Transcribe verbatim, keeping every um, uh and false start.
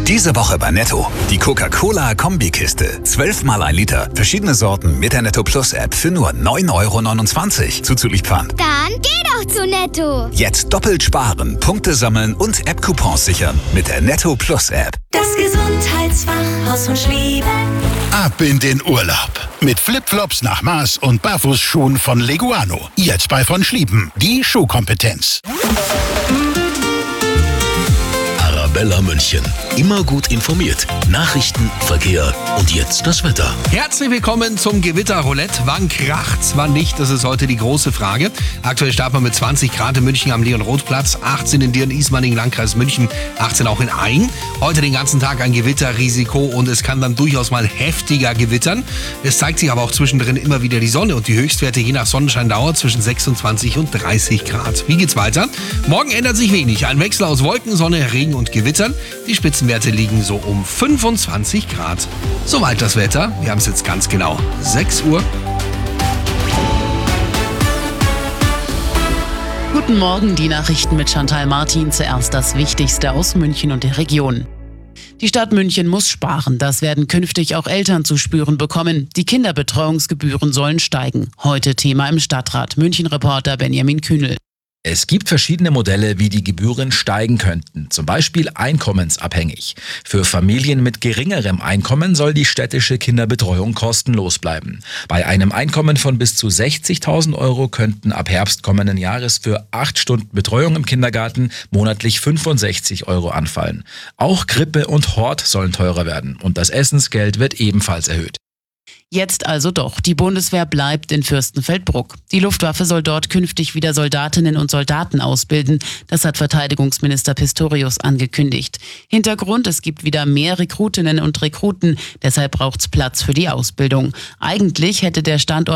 Diese Woche bei Netto. Die Coca-Cola-Kombikiste. zwölf mal ein Liter. Verschiedene Sorten mit der Netto Plus App für nur neun Euro neunundzwanzig. Zuzüglich Pfand. Dann geh doch zu Netto. Jetzt doppelt sparen, Punkte sammeln und App-Coupons sichern mit der Netto Plus App. Das Gesundheitsfachhaus von Schlieben. Ab in den Urlaub. Mit Flipflops nach Maß und Barfußschuhen von Leguano. Jetzt bei von Schlieben. Die Schuhkompetenz. Arabella München. Immer gut informiert. Nachrichten, Verkehr und jetzt das Wetter. Herzlich willkommen zum Gewitterroulette. Wann kracht's, wann nicht? Das ist heute die große Frage. Aktuell starten wir mit zwanzig Grad in München am Leon-Roth-Platz, achtzehn in Dirn-Ismaning, Landkreis München, achtzehn auch in Aing. Heute den ganzen Tag ein Gewitterrisiko und es kann dann durchaus mal heftiger gewittern. Es zeigt sich aber auch zwischendrin immer wieder die Sonne und die Höchstwerte je nach Sonnenscheindauer zwischen sechsundzwanzig und dreißig Grad. Wie geht's weiter? Morgen ändert sich wenig. Ein Wechsel aus Wolken, Sonne, Regen und Gewittern. Die Spitzenwerte liegen so um fünfundzwanzig Grad. Soweit das Wetter. Wir haben es jetzt ganz genau. sechs Uhr. Guten Morgen, die Nachrichten mit Chantal Martin. Zuerst das Wichtigste aus München und der Region. Die Stadt München muss sparen. Das werden künftig auch Eltern zu spüren bekommen. Die Kinderbetreuungsgebühren sollen steigen. Heute Thema im Stadtrat. München-Reporter Benjamin Kühnel. Es gibt verschiedene Modelle, wie die Gebühren steigen könnten, zum Beispiel einkommensabhängig. Für Familien mit geringerem Einkommen soll die städtische Kinderbetreuung kostenlos bleiben. Bei einem Einkommen von bis zu sechzigtausend Euro könnten ab Herbst kommenden Jahres für acht Stunden Betreuung im Kindergarten monatlich fünfundsechzig Euro anfallen. Auch Krippe und Hort sollen teurer werden und das Essensgeld wird ebenfalls erhöht. Jetzt also doch. Die Bundeswehr bleibt in Fürstenfeldbruck. Die Luftwaffe soll dort künftig wieder Soldatinnen und Soldaten ausbilden. Das hat Verteidigungsminister Pistorius angekündigt. Hintergrund, es gibt wieder mehr Rekrutinnen und Rekruten. Deshalb braucht's Platz für die Ausbildung. Eigentlich hätte der Standort